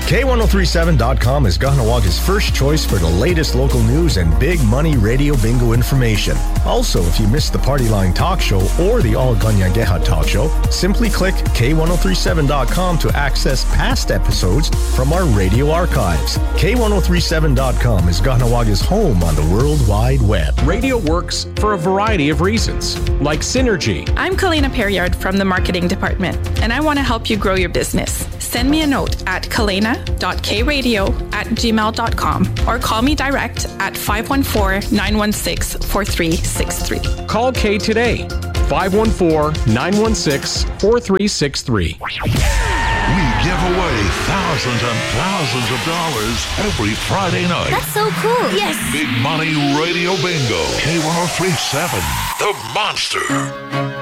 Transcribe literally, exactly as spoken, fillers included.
K ten thirty-seven dot com is Kahnawaga's first choice for the latest local news and big money radio bingo information. Also, if you missed the Party Line Talk Show or the All Ganyageha Talk Show, simply click K ten thirty-seven dot com to access past episodes from our radio archives. K ten thirty-seven dot com is Kahnawaga's home on the World Wide Web. Radio works for a variety of reasons, like synergy. I'm Kalina Perriard from the marketing department, and I want to help you grow your business. Send me a note at kalina dot k radio at gmail dot com or call me direct at five one four, nine one six, four three six three. Call Kay today, five one four, nine one six, four three six three. We give away thousands and thousands of dollars every Friday night. That's so cool. Yes. Big Money Radio Bingo. K ten thirty-seven, the monster.